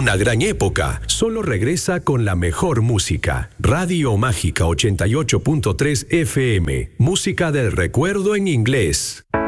una gran época. Solo regresa con la mejor música. Radio Mágica 88.3 FM. Música del recuerdo en inglés.